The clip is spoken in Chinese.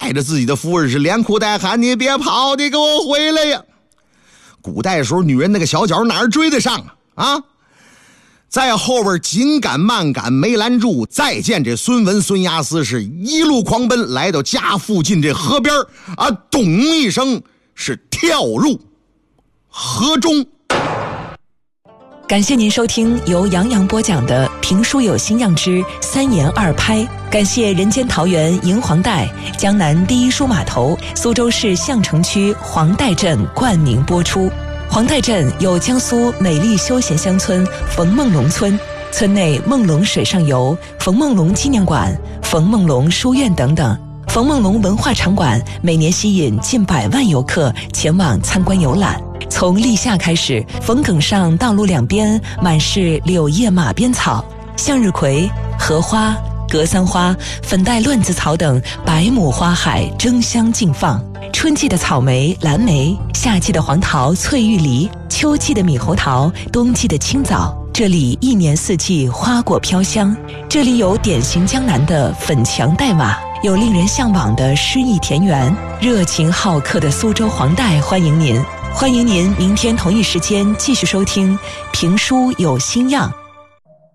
带着自己的夫人是连哭带喊，你别跑，你给我回来呀！古代的时候女人那个小脚哪儿追得上啊？在后边紧赶慢赶没拦住，再见这孙文孙押司是一路狂奔，来到家附近这河边啊，咚一声是跳入河中。 感谢您收听由杨洋播讲的评书有新样之三言二拍，感谢人间桃园银黄带、江南第一书码头、苏州市相城区黄带镇冠名播出。黄带镇有江苏美丽休闲乡村冯梦龙村，村内梦龙水上游、冯梦龙纪念馆、冯梦龙书院等等。冯梦龙文化场馆每年吸引近100万游客前往参观游览。从立夏开始，冯埂上道路两边满是柳叶马鞭草，向日葵、荷花、格桑花、粉黛乱子草等百亩花海争相竞放。春季的草莓、蓝莓，夏季的黄桃、翠玉梨，秋季的猕猴桃，冬季的青枣，这里一年四季花果飘香。这里有典型江南的粉墙黛瓦，有令人向往的诗意田园，热情好客的苏州黄带欢迎您。欢迎您明天同一时间继续收听评书有新样。